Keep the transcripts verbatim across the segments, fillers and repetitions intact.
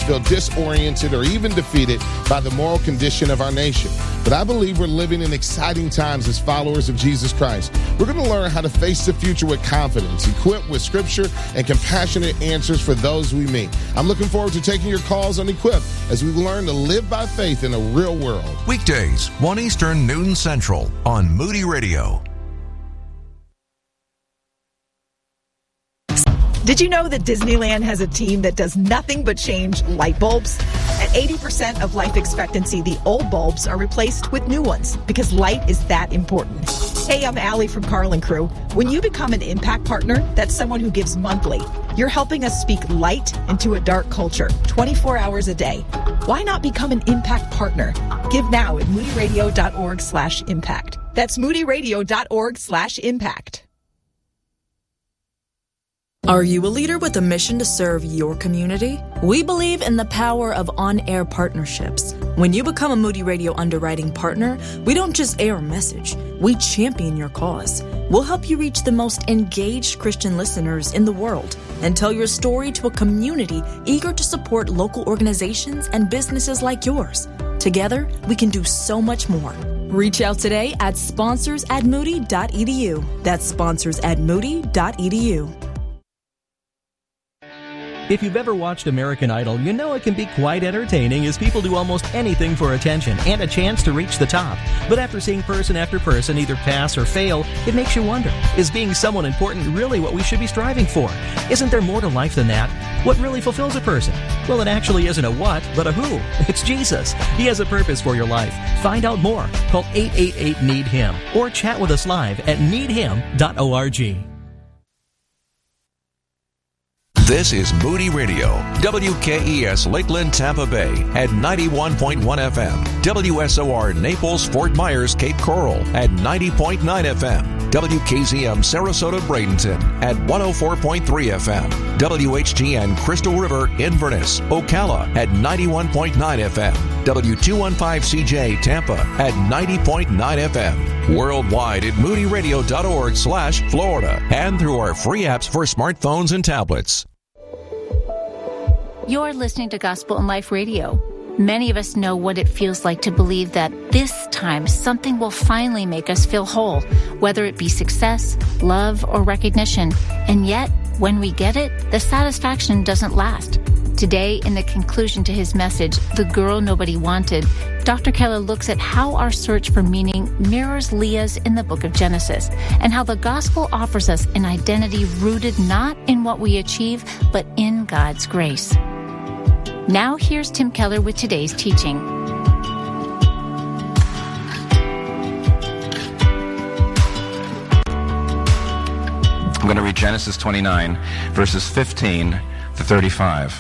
feel disoriented or even defeated by the moral condition of our nation. But I believe we're living in exciting times as followers of Jesus Christ. We're going to learn how to face the future with confidence, equipped with scripture and compassionate answers for those we meet. I'm looking forward to taking your calls on Equip as we learn to live by faith in a real world. Weekdays, one Eastern, noon Central on Moody Radio. Did you know that Disneyland has a team that does nothing but change light bulbs? At eighty percent of life expectancy, the old bulbs are replaced with new ones because light is that important. Hey, I'm Allie from Carl and Crew. When you become an Impact Partner, that's someone who gives monthly. You're helping us speak light into a dark culture, twenty-four hours a day. Why not become an Impact Partner? Give now at moodyradio.org slash impact. That's moodyradio.org slash impact. Are you a leader with a mission to serve your community? We believe in the power of on-air partnerships. When you become a Moody Radio underwriting partner, we don't just air a message, we champion your cause. We'll help you reach the most engaged Christian listeners in the world and tell your story to a community eager to support local organizations and businesses like yours. Together, we can do so much more. Reach out today at sponsors at moody dot e d u. That's sponsors at moody dot e d u. If you've ever watched American Idol, you know it can be quite entertaining as people do almost anything for attention and a chance to reach the top. But after seeing person after person either pass or fail, it makes you wonder, is being someone important really what we should be striving for? Isn't there more to life than that? What really fulfills a person? Well, it actually isn't a what, but a who. It's Jesus. He has a purpose for your life. Find out more. Call eight eight eight, need him or chat with us live at need him dot org. This is Moody Radio, W K E S Lakeland, Tampa Bay at ninety-one point one F M, W S O R Naples, Fort Myers, Cape Coral at ninety point nine F M, W K Z M Sarasota, Bradenton at one oh four point three F M, W H G N Crystal River, Inverness, Ocala at ninety-one point nine F M, W two fifteen C J Tampa at ninety point nine F M, worldwide at moody radio dot org slash Florida and through our free apps for smartphones and tablets. You're listening to Gospel in Life Radio. Many of us know what it feels like to believe that this time something will finally make us feel whole, whether it be success, love, or recognition. And yet, when we get it, the satisfaction doesn't last. Today, in the conclusion to his message, The Girl Nobody Wanted, Doctor Keller looks at how our search for meaning mirrors Leah's in the book of Genesis, and how the gospel offers us an identity rooted not in what we achieve, but in God's grace. Now here's Tim Keller with today's teaching. I'm going to read Genesis twenty-nine, verses fifteen to thirty-five.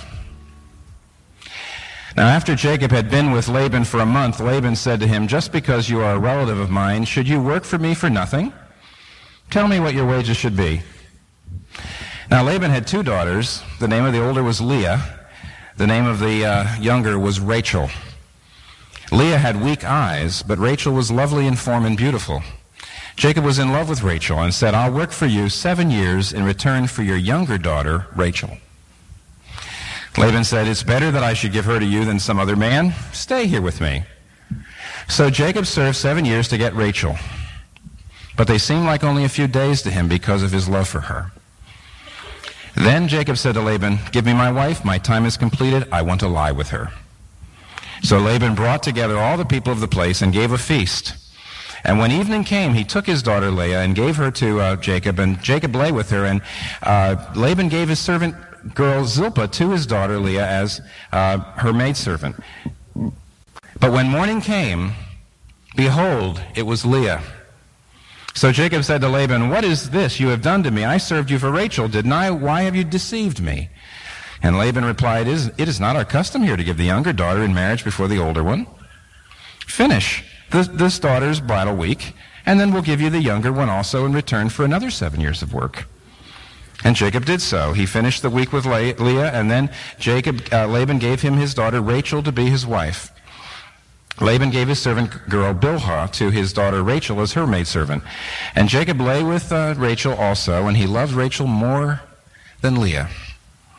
Now after Jacob had been with Laban for a month, Laban said to him, "Just because you are a relative of mine, should you work for me for nothing? Tell me what your wages should be." Now Laban had two daughters. The name of the older was Leah. The name of the uh, younger was Rachel. Leah had weak eyes, but Rachel was lovely in form and beautiful. Jacob was in love with Rachel and said, "I'll work for you seven years in return for your younger daughter, Rachel." Laban said, "It's better that I should give her to you than some other man. Stay here with me." So Jacob served seven years to get Rachel, but they seemed like only a few days to him because of his love for her. Then Jacob said to Laban, "Give me my wife. My time is completed. I want to lie with her." So Laban brought together all the people of the place and gave a feast. And when evening came, he took his daughter Leah and gave her to uh, Jacob, and Jacob lay with her. And uh, Laban gave his servant girl Zilpah to his daughter Leah as uh, her maidservant. But when morning came, behold, it was Leah. So Jacob said to Laban, "What is this you have done to me? I served you for Rachel, didn't I? Why have you deceived me?" And Laban replied, "It is not our custom here to give the younger daughter in marriage before the older one. Finish this, this daughter's bridal week, and then we'll give you the younger one also in return for another seven years of work." And Jacob did so. He finished the week with Le- Leah, and then Jacob, uh, Laban gave him his daughter Rachel to be his wife. Laban gave his servant girl Bilhah to his daughter Rachel as her maidservant. And Jacob lay with uh, Rachel also, and he loved Rachel more than Leah.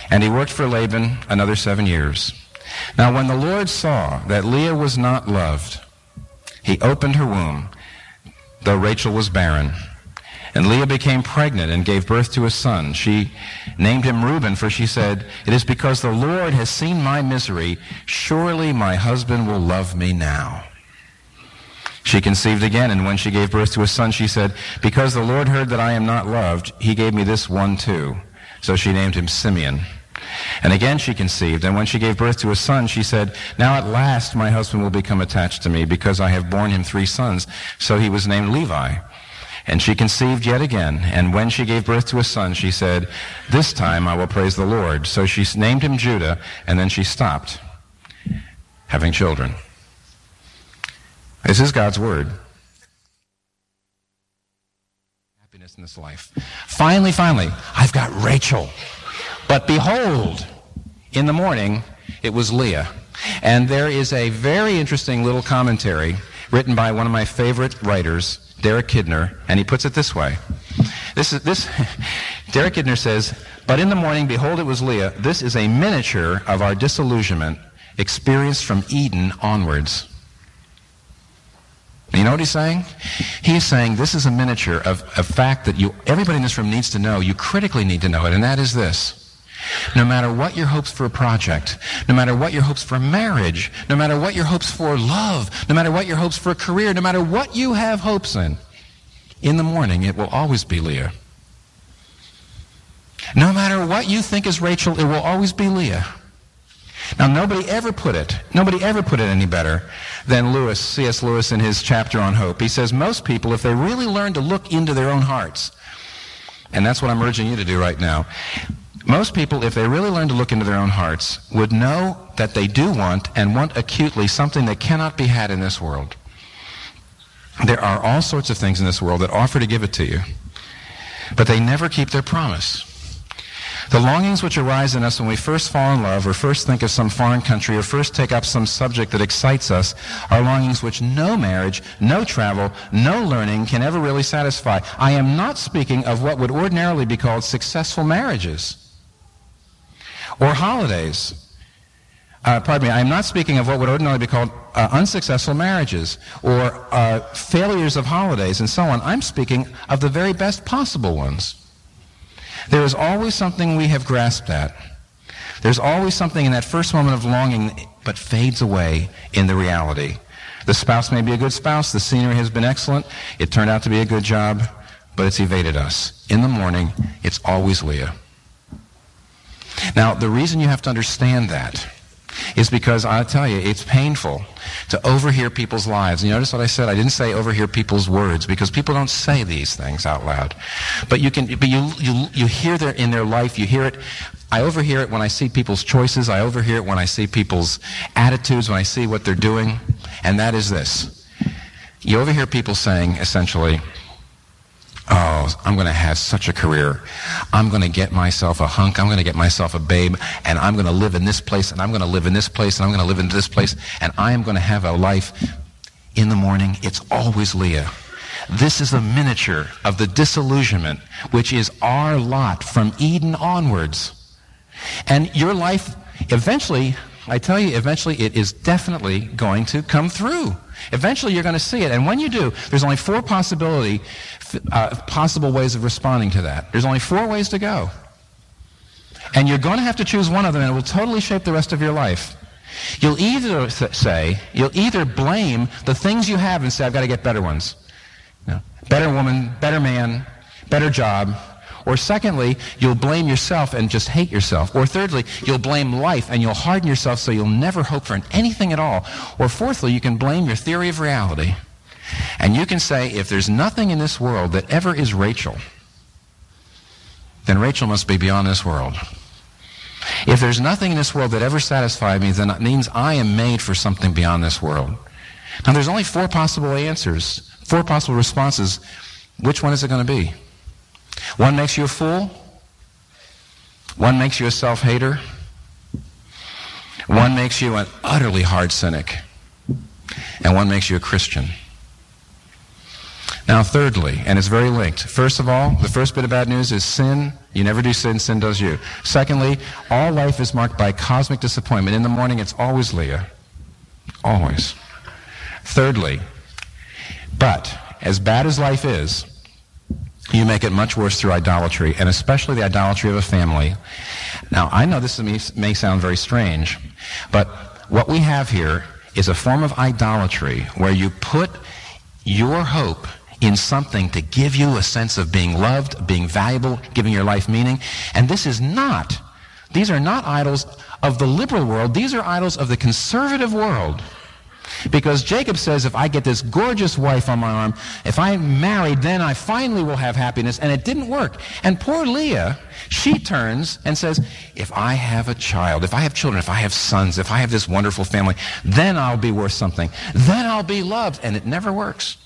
And he worked for Laban another seven years. Now when the Lord saw that Leah was not loved, he opened her womb, though Rachel was barren. And Leah became pregnant and gave birth to a son. She named him Reuben, for she said, "It is because the Lord has seen my misery. Surely my husband will love me now." She conceived again, and when she gave birth to a son, she said, "Because the Lord heard that I am not loved, he gave me this one too." So she named him Simeon. And again she conceived, and when she gave birth to a son, she said, "Now at last my husband will become attached to me, because I have borne him three sons." So he was named Levi. And she conceived yet again, and when she gave birth to a son, she said, "This time I will praise the Lord." So she named him Judah, and then she stopped having children. This is God's word. Happiness in this life. Finally, finally, I've got Rachel. But behold, in the morning, it was Leah. And there is a very interesting little commentary written by one of my favorite writers, Derek Kidner, and he puts it this way. This is this. Derek Kidner says, "But in the morning, behold, it was Leah. This is a miniature of our disillusionment experienced from Eden onwards." You know what he's saying? He's saying this is a miniature of a fact that you, everybody in this room needs to know. You critically need to know it, and that is this. No matter what your hopes for a project, no matter what your hopes for marriage, no matter what your hopes for love, no matter what your hopes for a career, no matter what you have hopes in, in the morning it will always be Leah. No matter what you think is Rachel, it will always be Leah. Now nobody ever put it, nobody ever put it any better than Lewis, C S Lewis in his chapter on hope. He says most people, if they really learn to look into their own hearts, and that's what I'm urging you to do right now, most people, if they really learn to look into their own hearts, would know that they do want, and want acutely, something that cannot be had in this world. There are all sorts of things in this world that offer to give it to you, but they never keep their promise. The longings which arise in us when we first fall in love, or first think of some foreign country, or first take up some subject that excites us, are longings which no marriage, no travel, no learning can ever really satisfy. I am not speaking of what would ordinarily be called successful marriages or holidays. Uh, pardon me, I am not speaking of what would ordinarily be called uh, unsuccessful marriages or uh, failures of holidays and so on. I'm speaking of the very best possible ones. There is always something we have grasped at. There's always something in that first moment of longing but fades away in the reality. The spouse may be a good spouse, the scenery has been excellent, it turned out to be a good job, but it's evaded us. In the morning, it's always Leah. Now, the reason you have to understand that is because, I'll tell you, it's painful to overhear people's lives. You notice what I said? I didn't say overhear people's words, because people don't say these things out loud. But you can, but you, you, you hear their, in their life, you hear it. I overhear it when I see people's choices. I overhear it when I see people's attitudes, when I see what they're doing. And that is this. You overhear people saying, essentially, "Oh, I'm going to have such a career. I'm going to get myself a hunk. I'm going to get myself a babe, and I'm going to live in this place, and I'm going to live in this place, and I'm going to live in this place, and I am going to have a life." In the morning, it's always Leah. This is a miniature of the disillusionment, which is our lot from Eden onwards. And your life, eventually, I tell you, eventually it is definitely going to come through. Eventually you're going to see it. And when you do, there's only four possibility, uh, possible ways of responding to that. There's only four ways to go. And you're going to have to choose one of them, and it will totally shape the rest of your life. You'll either say, you'll either blame the things you have and say, "I've got to get better ones." You know, better woman, better man, better job. Or secondly, you'll blame yourself and just hate yourself. Or thirdly, you'll blame life and you'll harden yourself so you'll never hope for anything at all. Or fourthly, you can blame your theory of reality. And you can say, if there's nothing in this world that ever is Rachel, then Rachel must be beyond this world. If there's nothing in this world that ever satisfies me, then it means I am made for something beyond this world. Now, there's only four possible answers, four possible responses. Which one is it going to be? One makes you a fool. One makes you a self-hater. One makes you an utterly hard cynic. And one makes you a Christian. Now, thirdly, and it's very linked. First of all, the first bit of bad news is sin. You never do sin, sin does you. Secondly, all life is marked by cosmic disappointment. In the morning, it's always Leah. Always. Thirdly, but as bad as life is, you make it much worse through idolatry, and especially the idolatry of a family. Now, I know this may, may sound very strange, but what we have here is a form of idolatry where you put your hope in something to give you a sense of being loved, being valuable, giving your life meaning. And this is not, these are not idols of the liberal world. These are idols of the conservative world. Because Jacob says, if I get this gorgeous wife on my arm, if I'm married, then I finally will have happiness. And it didn't work. And poor Leah, she turns and says, if I have a child, if I have children, if I have sons, if I have this wonderful family, then I'll be worth something. Then I'll be loved. And it never works.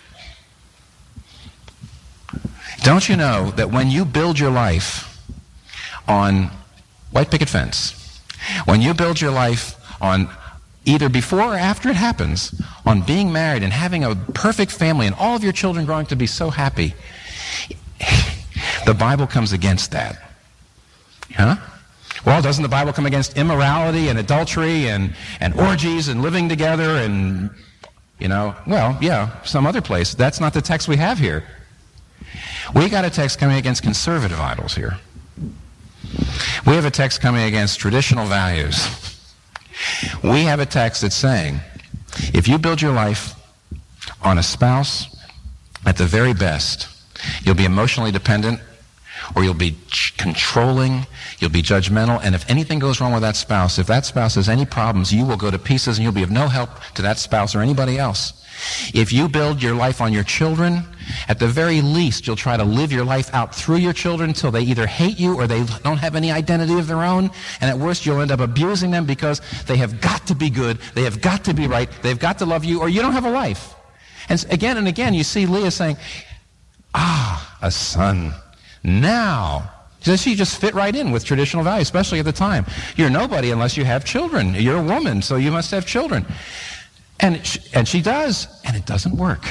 Don't you know that when you build your life on white picket fence, when you build your life on either before or after it happens, on being married and having a perfect family and all of your children growing to be so happy, the Bible comes against that. Huh? Well, doesn't the Bible come against immorality and adultery and, and orgies and living together and, you know, well, yeah, some other place. That's not the text we have here. We got a text coming against conservative idols here. We have a text coming against traditional values. We have a text that's saying, if you build your life on a spouse, at the very best, you'll be emotionally dependent, or you'll be ch- controlling, you'll be judgmental, and if anything goes wrong with that spouse, if that spouse has any problems, you will go to pieces and you'll be of no help to that spouse or anybody else. If you build your life on your children, at the very least, you'll try to live your life out through your children until they either hate you or they don't have any identity of their own. And at worst, you'll end up abusing them because they have got to be good, they have got to be right, they've got to love you, or you don't have a life. And again and again, you see Leah saying, ah, a son. Now, does she just fit right in with traditional values, especially at the time? You're nobody unless you have children. You're a woman, so you must have children. And she, and she does, and it doesn't work.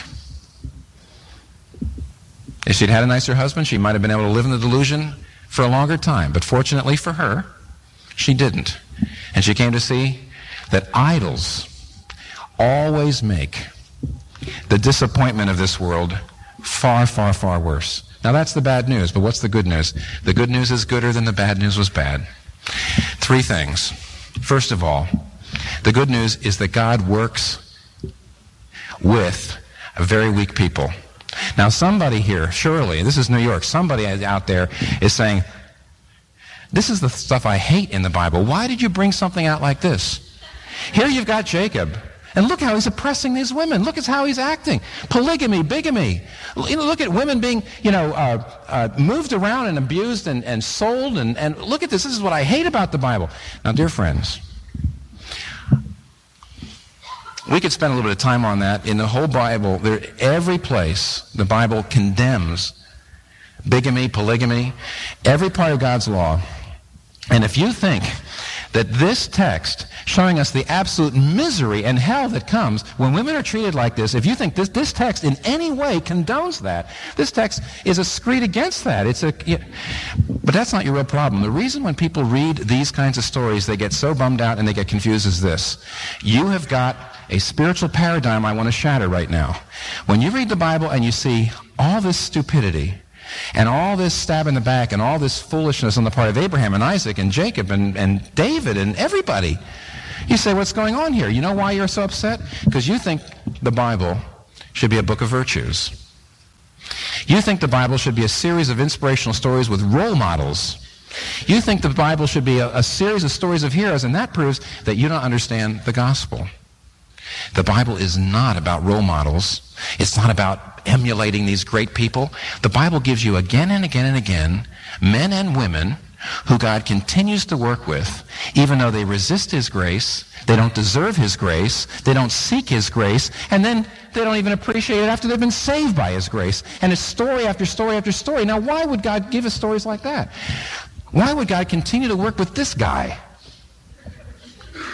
If she'd had a nicer husband, she might have been able to live in the delusion for a longer time. But fortunately for her, she didn't. And she came to see that idols always make the disappointment of this world far, far, far worse. Now that's the bad news, but what's the good news? The good news is gooder than the bad news was bad. Three things. First of all, the good news is that God works with a very weak people. Now somebody here, surely, this is New York, somebody out there is saying, this is the stuff I hate in the Bible. Why did you bring something out like this? Here you've got Jacob, and look how he's oppressing these women. Look at how he's acting. Polygamy, bigamy. Look at women being, you know, uh, uh, moved around and abused and, and sold, and, and look at this. This is what I hate about the Bible. Now, dear friends, we could spend a little bit of time on that. In the whole Bible, there, every place the Bible condemns bigamy, polygamy, every part of God's law. And if you think that this text showing us the absolute misery and hell that comes when women are treated like this, if you think this, this text in any way condones that, this text is a screed against that. It's a, you know, but that's not your real problem. The reason when people read these kinds of stories, they get so bummed out and they get confused is this. You have got a spiritual paradigm I want to shatter right now. When you read the Bible and you see all this stupidity and all this stab in the back and all this foolishness on the part of Abraham and Isaac and Jacob and, and David and everybody, you say, what's going on here? You know why you're so upset? Because you think the Bible should be a book of virtues. You think the Bible should be a series of inspirational stories with role models. You think the Bible should be a, a series of stories of heroes, and that proves that you don't understand the gospel. The Bible is not about role models. It's not about emulating these great people. The Bible gives you again and again and again men and women who God continues to work with, even though they resist His grace, they don't deserve His grace, they don't seek His grace, and then they don't even appreciate it after they've been saved by His grace. And it's story after story after story. Now, why would God give us stories like that? Why would God continue to work with this guy?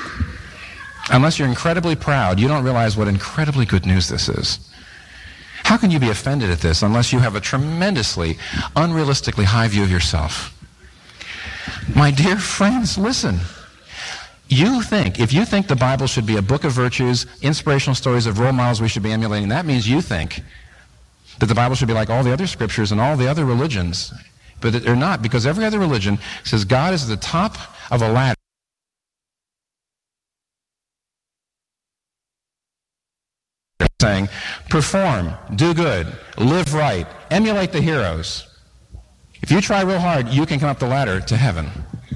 Unless you're incredibly proud, you don't realize what incredibly good news this is. How How can you be offended at this unless you have a tremendously, unrealistically high view of yourself? My dear friends, listen. You think, if you think the Bible should be a book of virtues, inspirational stories of role models we should be emulating, that means you think that the Bible should be like all the other scriptures and all the other religions. But they're not, because every other religion says God is at the top of a ladder. Saying, perform, do good, live right, emulate the heroes. If you try real hard, you can come up the ladder to heaven.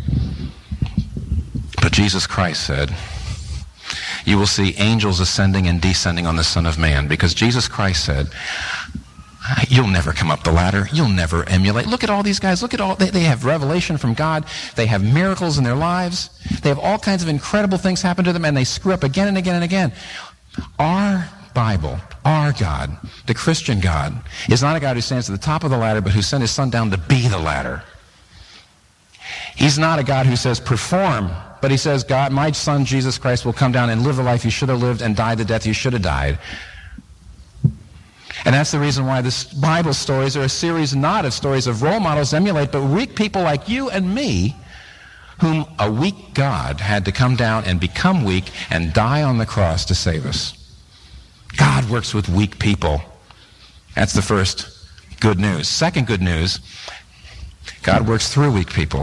But Jesus Christ said, you will see angels ascending and descending on the Son of Man, because Jesus Christ said, you'll never come up the ladder. You'll never emulate. Look at all these guys. Look at all, they, they have revelation from God. They have miracles in their lives. They have all kinds of incredible things happen to them, and they screw up again and again and again. Our Bible, our God, the Christian God, is not a God who stands at the top of the ladder, but who sent his Son down to be the ladder. He's not a God who says, perform, but he says, God, my Son, Jesus Christ, will come down and live the life you should have lived and die the death you should have died. And that's the reason why the Bible stories are a series not of stories of role models emulate, but weak people like you and me, whom a weak God had to come down and become weak and die on the cross to save us. God works with weak people. That's the first good news. Second good news, God works through weak people.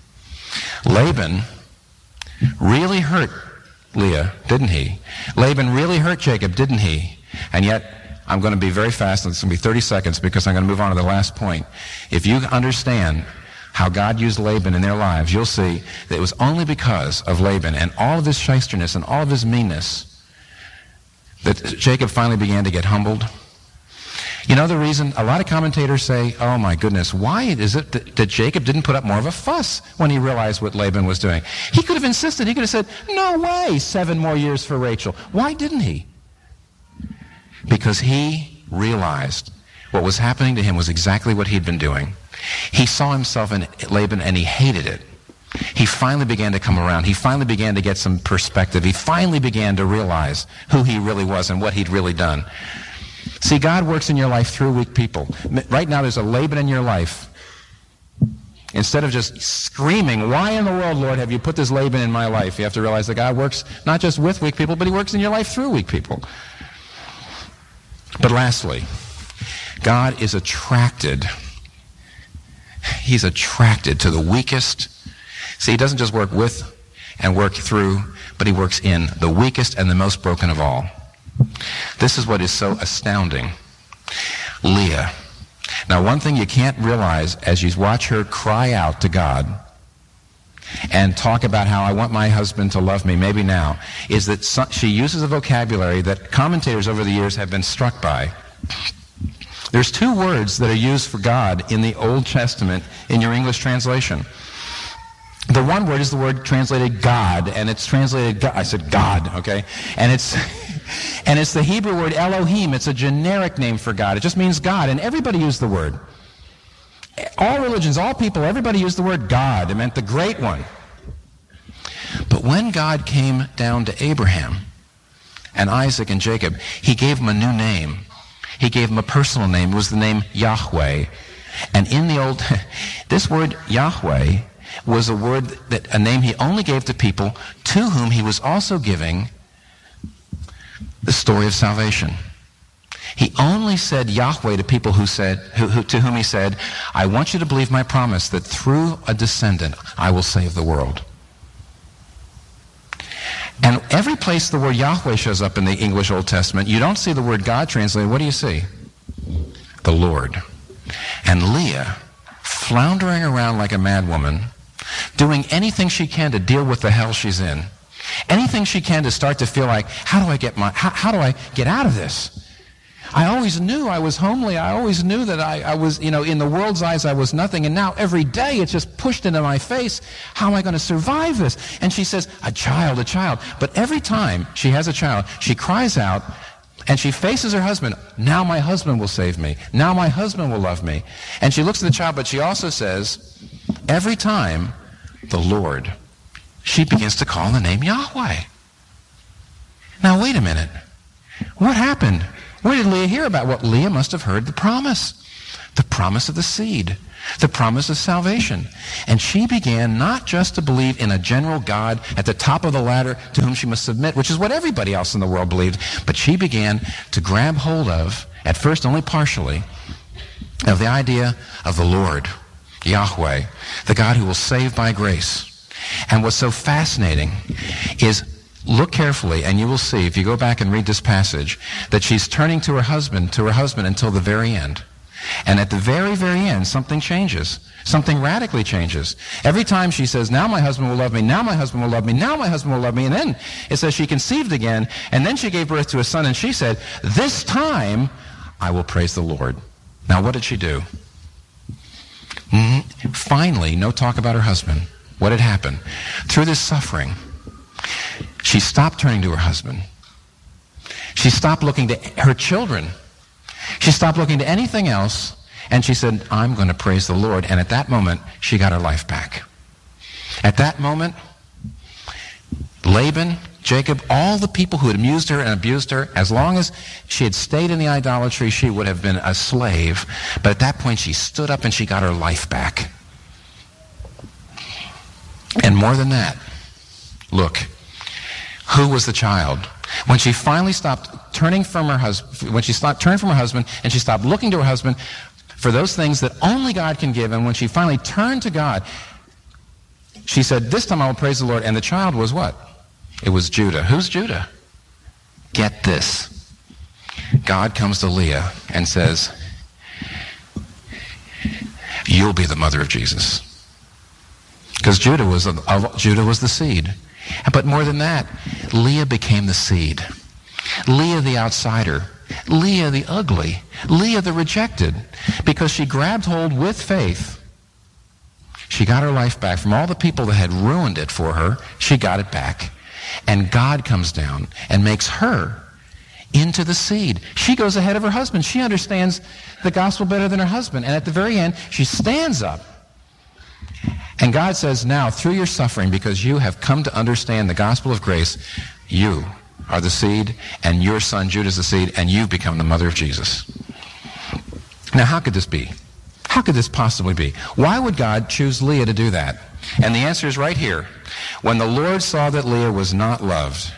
Laban really hurt Leah, didn't he? Laban really hurt Jacob, didn't he? And yet, I'm going to be very fast, and it's going to be thirty seconds because I'm going to move on to the last point. If you understand how God used Laban in their lives, you'll see that it was only because of Laban and all of his shysterness and all of his meanness that Jacob finally began to get humbled. You know the reason? A lot of commentators say, oh my goodness, why is it that, that Jacob didn't put up more of a fuss when he realized what Laban was doing? He could have insisted. He could have said, no way, seven more years for Rachel. Why didn't he? Because he realized what was happening to him was exactly what he'd been doing. He saw himself in Laban and he hated it. He finally began to come around. He finally began to get some perspective. He finally began to realize who he really was and what he'd really done. See, God works in your life through weak people. Right now there's a Laban in your life. Instead of just screaming, why in the world, Lord, have you put this Laban in my life? You have to realize that God works not just with weak people, but he works in your life through weak people. But lastly, God is attracted. He's attracted to the weakest. See, he doesn't just work with and work through, but he works in the weakest and the most broken of all. This is what is so astounding. Leah. Now, one thing you can't realize as you watch her cry out to God and talk about how I want my husband to love me, maybe now, is that some, she uses a vocabulary that commentators over the years have been struck by. There's two words that are used for God in the Old Testament in your English translation. The one word is the word translated God, and it's translated God. I said God, okay? And it's and it's the Hebrew word Elohim. It's a generic name for God. It just means God, and everybody used the word. All religions, all people, everybody used the word God. It meant the great one. But when God came down to Abraham and Isaac and Jacob, he gave them a new name. He gave them a personal name. It was the name Yahweh. And in the old, this word Yahweh was a word that a name he only gave to people to whom he was also giving the story of salvation. He only said Yahweh to people who said, who, who, to whom he said, I want you to believe my promise that through a descendant I will save the world. And every place the word Yahweh shows up in the English Old Testament, you don't see the word God translated. What do you see? The Lord. And Leah, floundering around like a mad woman, doing anything she can to deal with the hell she's in, anything she can to start to feel like, how do I get my, how, how do I get out of this? I always knew I was homely. I always knew that I, I was, you know, in the world's eyes I was nothing. And now every day it's just pushed into my face. How am I going to survive this? And she says, a child, a child. But every time she has a child, she cries out and she faces her husband. Now my husband will save me. Now my husband will love me. And she looks at the child, but she also says, every time the Lord, she begins to call the name Yahweh. Now wait a minute. What happened Where did Leah hear about? Well, Leah must have heard the promise. The promise of the seed. The promise of salvation. And she began not just to believe in a general God at the top of the ladder to whom she must submit, which is what everybody else in the world believed, but she began to grab hold of, at first only partially, of the idea of the Lord, Yahweh, the God who will save by grace. And what's so fascinating is, look carefully and you will see, if you go back and read this passage, that she's turning to her husband, to her husband until the very end. And at the very, very end, something changes. Something radically changes. Every time she says, now my husband will love me, now my husband will love me, now my husband will love me. And then it says she conceived again, and then she gave birth to a son, and she said, this time I will praise the Lord. Now what did she do? Mm-hmm. Finally, no talk about her husband. What had happened? Through this suffering, she stopped turning to her husband. She stopped looking to her children. She stopped looking to anything else, and she said, I'm going to praise the Lord. And at that moment, she got her life back. At that moment, Laban, Jacob, all the people who had amused her and abused her, as long as she had stayed in the idolatry, she would have been a slave. But at that point, she stood up and she got her life back. And more than that, look, who was the child? When she finally stopped turning from her husband, when she stopped turned from her husband and she stopped looking to her husband for those things that only God can give, and when she finally turned to God, she said, this time I will praise the Lord. And the child was what? It was Judah. Who's Judah? Get this. God comes to Leah and says, you'll be the mother of Jesus. Because Judah was, a, a, Judah was the seed. But more than that, Leah became the seed. Leah the outsider. Leah the ugly. Leah the rejected. Because she grabbed hold with faith. She got her life back from all the people that had ruined it for her. She got it back. And God comes down and makes her into the seed. She goes ahead of her husband. She understands the gospel better than her husband. And at the very end, she stands up. And God says, now, through your suffering, because you have come to understand the gospel of grace, you are the seed, and your son Judah is the seed, and you've become the mother of Jesus. Now, how could this be? How could this possibly be? Why would God choose Leah to do that? And the answer is right here. When the Lord saw that Leah was not loved,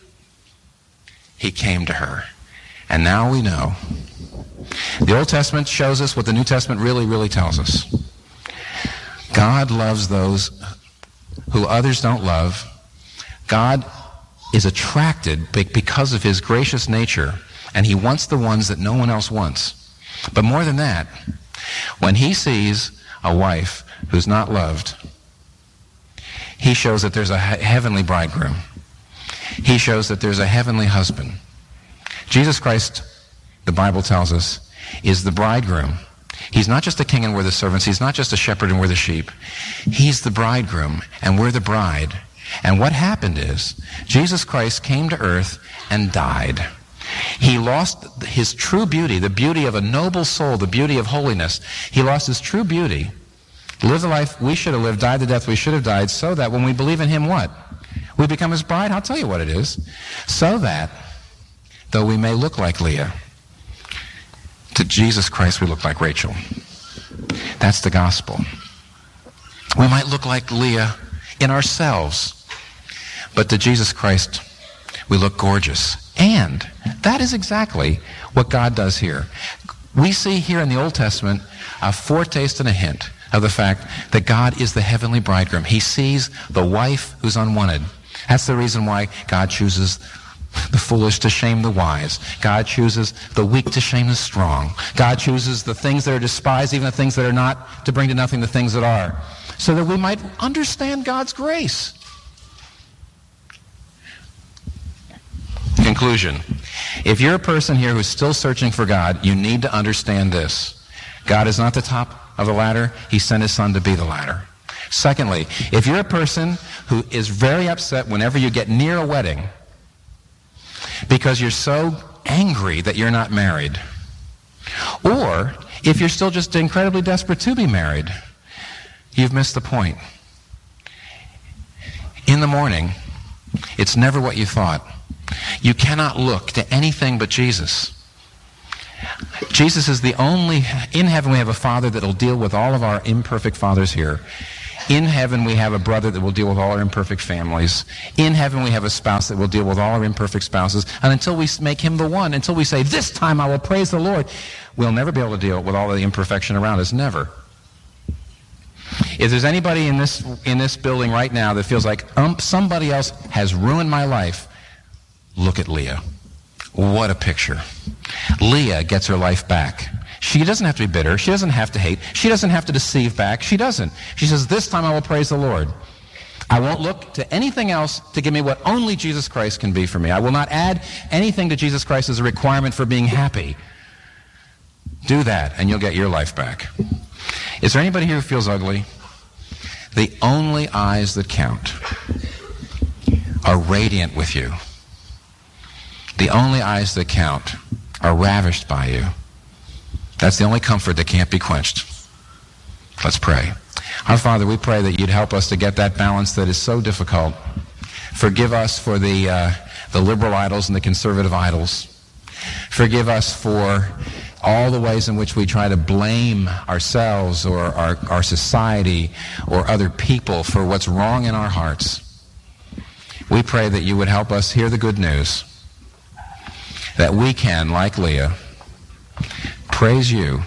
he came to her. And now we know. The Old Testament shows us what the New Testament really, really tells us. God loves those who others don't love. God is attracted because of his gracious nature, and he wants the ones that no one else wants. But more than that, when he sees a wife who's not loved, he shows that there's a heavenly bridegroom. He shows that there's a heavenly husband. Jesus Christ, the Bible tells us, is the bridegroom. He's not just a king and we're the servants. He's not just a shepherd and we're the sheep. He's the bridegroom and we're the bride. And what happened is, Jesus Christ came to earth and died. He lost his true beauty, the beauty of a noble soul, the beauty of holiness. He lost his true beauty, lived the life we should have lived, died the death we should have died, so that when we believe in him, what? We become his bride. I'll tell you what it is. So that, though we may look like Leah, to Jesus Christ we look like Rachel. That's the gospel. We might look like Leah in ourselves, but to Jesus Christ we look gorgeous. And that is exactly what God does here. We see here in the Old Testament a foretaste and a hint of the fact that God is the heavenly bridegroom. He sees the wife who's unwanted. That's the reason why God chooses the foolish to shame the wise. God chooses the weak to shame the strong. God chooses the things that are despised, even the things that are not, to bring to nothing the things that are, so that we might understand God's grace. Conclusion. If you're a person here who's still searching for God, you need to understand this. God is not the top of the ladder. He sent his son to be the ladder. Secondly, if you're a person who is very upset whenever you get near a wedding because you're so angry that you're not married, or if you're still just incredibly desperate to be married, you've missed the point. In the morning, it's never what you thought. You cannot look to anything but Jesus. Jesus is the only, in heaven we have a Father that will deal with all of our imperfect fathers here. In heaven we have a brother that will deal with all our imperfect families. In heaven we have a spouse that will deal with all our imperfect spouses. And until we make him the one, until we say, this time I will praise the Lord, we'll never be able to deal with all of the imperfection around us. Never. If there's anybody in this in this building right now that feels like um, somebody else has ruined my life, look at Leah. What a picture. Leah gets her life back. She doesn't have to be bitter. She doesn't have to hate. She doesn't have to deceive back. She doesn't. She says, this time I will praise the Lord. I won't look to anything else to give me what only Jesus Christ can be for me. I will not add anything to Jesus Christ as a requirement for being happy. Do that, and you'll get your life back. Is there anybody here who feels ugly? The only eyes that count are radiant with you. The only eyes that count are ravished by you. That's the only comfort that can't be quenched. Let's pray. Our Father, we pray that you'd help us to get that balance that is so difficult. Forgive us for the uh, the liberal idols and the conservative idols. Forgive us for all the ways in which we try to blame ourselves or our, our society or other people for what's wrong in our hearts. We pray that you would help us hear the good news, that we can, like Leah, praise you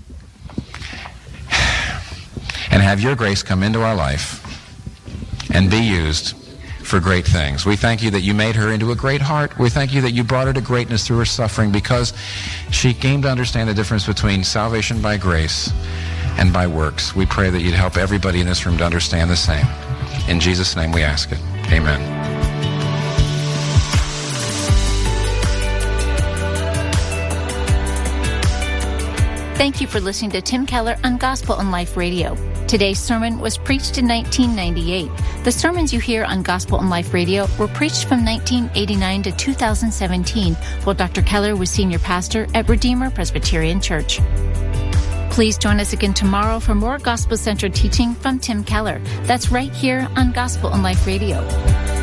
and have your grace come into our life and be used for great things. We thank you that you made her into a great heart. We thank you that you brought her to greatness through her suffering because she came to understand the difference between salvation by grace and by works. We pray that you'd help everybody in this room to understand the same. In Jesus' name we ask it. Amen. Thank you for listening to Tim Keller on Gospel and Life Radio. Today's sermon was preached in nineteen ninety-eight. The sermons you hear on Gospel and Life Radio were preached from nineteen eighty-nine to two thousand seventeen, while Doctor Keller was senior pastor at Redeemer Presbyterian Church. Please join us again tomorrow for more gospel-centered teaching from Tim Keller. That's right here on Gospel and Life Radio.